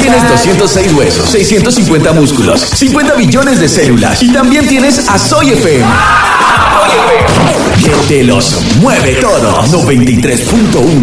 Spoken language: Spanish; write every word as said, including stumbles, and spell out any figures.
tienes doscientos seis huesos, seiscientos cincuenta músculos, cincuenta billones de células y también tienes a Soy F M. Que te los mueve todos. noventa y tres punto uno.